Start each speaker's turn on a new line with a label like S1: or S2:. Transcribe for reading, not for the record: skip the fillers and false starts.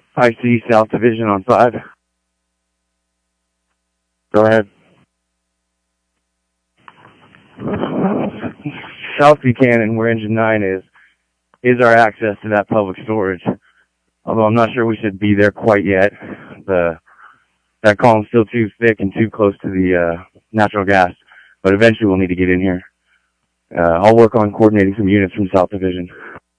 S1: I see South Division on 5. Go ahead. South Buchanan, where Engine 9 is our access to that public storage. Although I'm not sure we should be there quite yet. That column's still too thick and too close to the natural gas. But eventually we'll need to get in here. I'll work on coordinating some units from South Division.